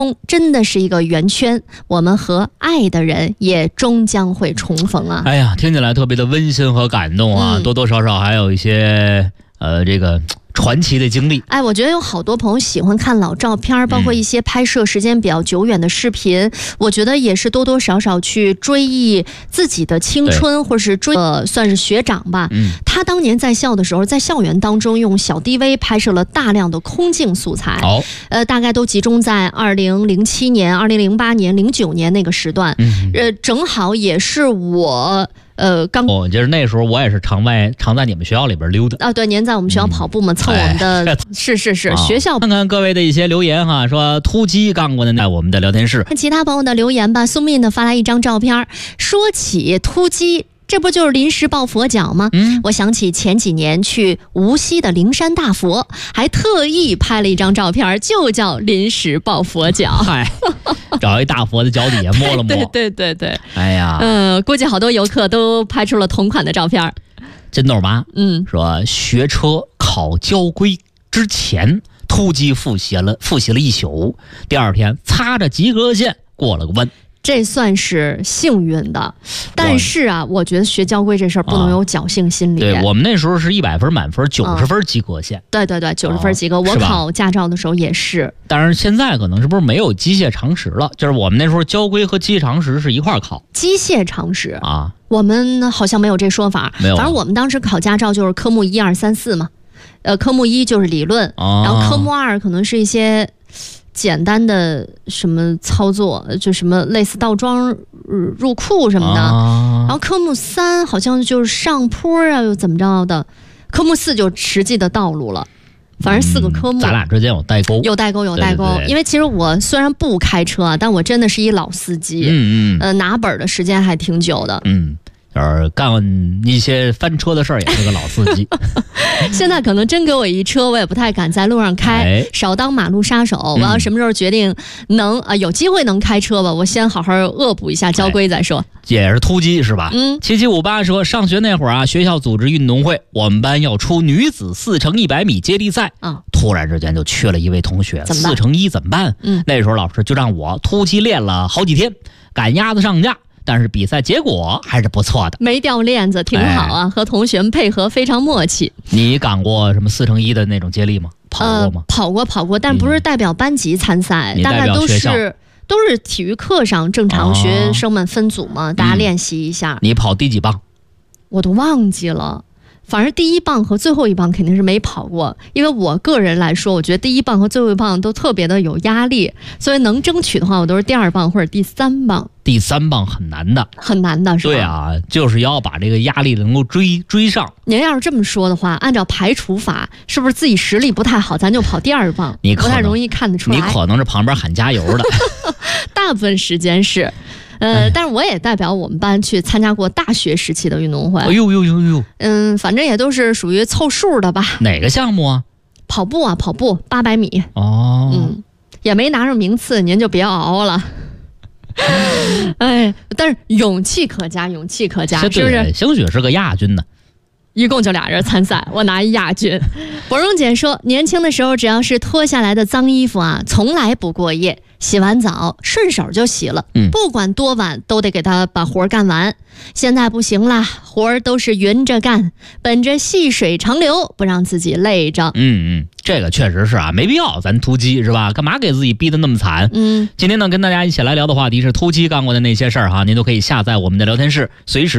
真的是一个圆圈，我们和爱的人也终将会重逢啊！ 哎呀，听起来特别的温馨和感动啊，多多少少还有一些这个传奇的经历。 哎，我觉得有好多朋友喜欢看老照片，包括一些拍摄时间比较久远的视频，我觉得也是多多少少去追忆自己的青春，或是算是学长吧。他当年在校的时候，在校园当中用小 DV 拍摄了大量的空镜素材，大概都集中在2007年、2008年、09年那个时段，正好也是我。 就是那时候我也是常在你们学校里边溜达啊。对，您在我们学校跑步嘛，蹭我们的是学校。 看看各位的一些留言哈，说突击干过的在我们的聊天室。 看其他朋友的留言吧，苏密呢发来一张照片，说起突击。这不就是临时抱佛脚吗？我想起前几年去无锡的灵山大佛，还特意拍了一张照片，就叫临时抱佛脚。 嗨，找一大佛的脚底下摸了摸。 对。 哎呀， 估计好多游客都拍出了同款的照片。 真豆妈，说学车考交规之前突击复习了一宿，第二天擦着及格线过了个弯。 这算是幸运的，但是啊，我觉得学交规这事儿不能有侥幸心理。 对，我们那时候是100分满分，90分及格线。 对，90分及格。我考驾照的时候也是。 但是现在可能是不是没有机械常识了？就是我们那时候交规和机械常识是一块考。 机械常识啊， 我们好像没有这说法。 没有。 反正我们当时考驾照就是科目1、2、3、4嘛。科目1就是理论，然后科目2可能是一些简单的什么操作，就什么类似倒桩入库什么的，然后科目3好像就是上坡啊又怎么着的，科目4就实际的道路了。反正4个科目， 咱俩之间有代沟， 有代沟。因为其实我虽然不开车啊，但我真的是一老司机，拿本的时间还挺久的， 干一些翻车的事儿也是个老司机。 现在可能真给我一车，我也不太敢在路上开，少当马路杀手。我要什么时候决定有机会能开车吧，我先好好恶补一下交规再说。 也是突击是吧？7758说，上学那会儿啊，学校组织运动会，我们班要出女子4×100米接力赛突然之间就缺了一位同学，4×1怎么办？那时候老师就让我突击练了好几天，赶鸭子上架。但是比赛结果还是不错的， 没掉链子，挺好啊，和同学们配合非常默契。 你赶过什么4×1的那种接力吗？跑过吗？ 跑过，但不是代表班级参赛，大概都是体育课上正常学生们分组嘛，大家练习一下。 你跑第几棒？ 我都忘记了。反正第1棒和最后1棒肯定是没跑过，因为我个人来说，我觉得第1棒和最后1棒都特别的有压力，所以能争取的话，我都是第2棒或者第3棒。 第3棒很难的，是吧？对啊，就是要把这个压力能够追上。 您要是这么说的话，按照排除法，是不是自己实力不太好，咱就跑第2棒？ 你不太容易看得出来。 你可能是旁边喊加油的， 大部分时间是。但是我也代表我们班去参加过大学时期的运动会。反正也都是属于凑数的吧。 哪个项目啊？ 跑步800米。也没拿上名次，您就别熬了。但是勇气可嘉，是不是？ 兴许是个亚军呢。 一共就俩人参赛，我拿一亚军。博荣姐说，年轻的时候只要是脱下来的脏衣服啊，从来不过夜，洗完澡顺手就洗了，不管多晚都得给他把活干完。现在不行啦，活儿都是匀着干，本着细水长流，不让自己累着。 这个确实是啊，没必要咱突击是吧？干嘛给自己逼得那么惨？今天呢，跟大家一起来聊的话题是突击干过的那些事儿哈，您都可以下载我们的聊天室，随时